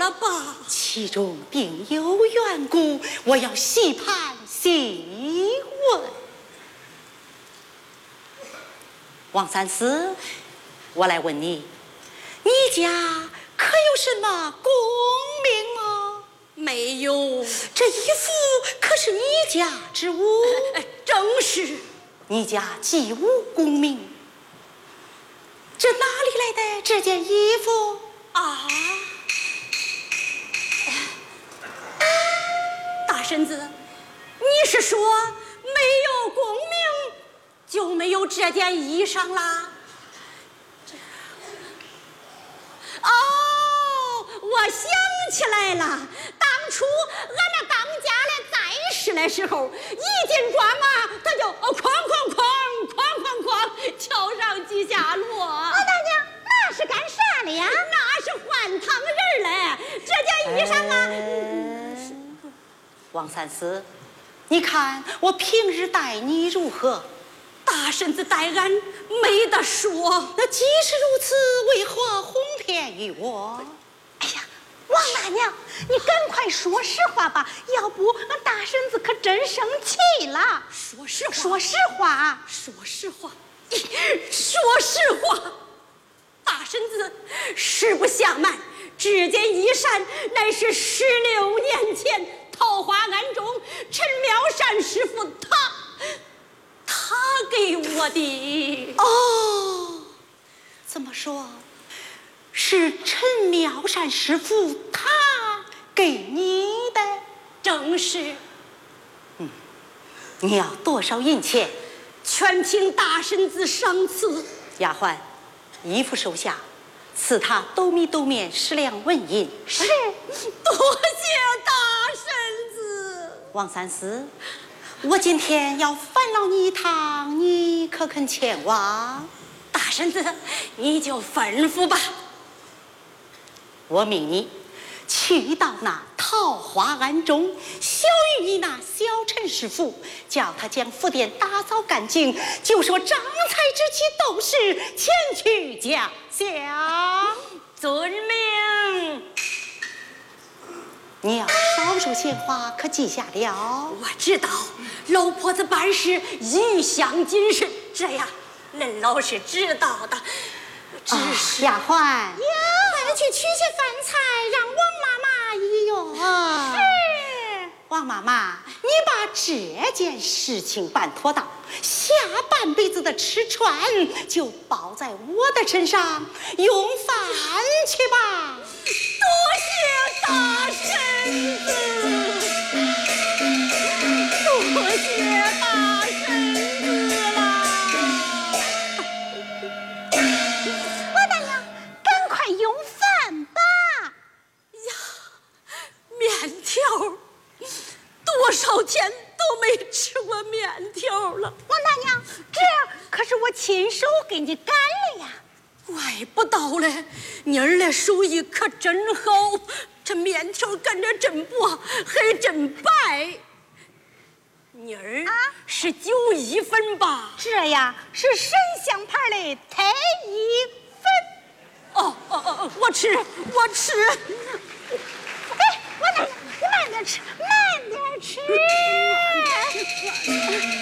了吧？ 其中定有缘故，我要细盘细问。王三思，我来问你，你家可有什么功名吗？ 没有。 这衣服可是你家之物？ 正是。 你家既无功名，这哪里来的这件衣服啊？大婶子，你是说没有功名就没有这件衣裳啦？哦，我想起来了，当初俺那当家的在世的时候，一进庄嘛，他就哐哐哐桥上几下落。 老大娘，那是干啥的呀？ 那是换汤人嘞。这件衣裳啊， 王三思，你看我平日待你如何？ 大婶子待俺没得说。 那既是如此，为何哄骗于我？ 哎呀，王大娘，你赶快说实话吧，要不俺大婶子可真生气了。 说实话， 说实话， 说实话，说实话。大婶子，实不相瞒，这件衣衫乃是16年前桃花庵中陈妙善师傅他给我的。 哦，怎么说？是陈妙善师傅他给你的？ 正是。 你要多少银钱？ 全凭大婶子赏赐。 丫鬟，衣服收下，赐他斗米斗面10两纹银。 是，多谢大婶子。 王三思，我今天要烦劳你一趟，你可肯前往？ 大婶子，你就吩咐吧。 我命你去到那桃花庵中，小于你那小陈师傅，叫他将府殿打扫干净，就说张才之妻窦氏前去驾香。 遵命。 你要少说闲话，可记下了？ 我知道，老婆子办事一向谨慎，这样恁老是知道的。只是丫鬟， 快去取些饭菜，让王妈妈一用。 是。王妈妈，你把这件事情办妥当，下半辈子的吃穿就包在我的身上，用饭去吧。 多谢大婶子，多谢大婶子啦！ 王大娘，赶快用饭吧。 呀，面条，多少天都没吃过面条了。 王大娘，这可是我亲手给你擀的呀。 怪不到嘞，妮儿的手艺可真好，这面条擀得真薄，还真白。妮儿是91分吧？ 这呀是神香牌的太医粉。 哦，我吃。 哎，王大娘，你慢点吃，慢点吃。